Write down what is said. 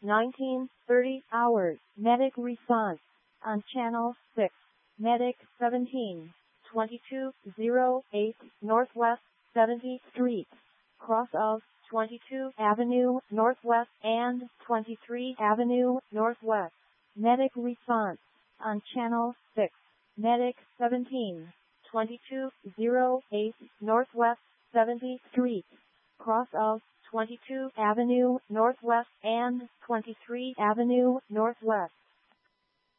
19:30 hours. Medic response on Channel 6. Medic 17:22:08 Northwest 70th Street, cross of 22 Avenue Northwest and 23 Avenue Northwest. Medic response on Channel 6. Medic 17:22:08 Northwest 70th Street, cross of 22 Avenue Northwest and 23 Avenue Northwest.